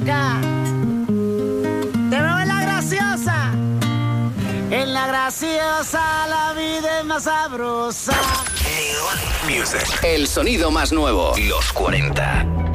Te veo en la graciosa. En la graciosa la vida es más sabrosa. Neon Music. El sonido más nuevo. Los 40.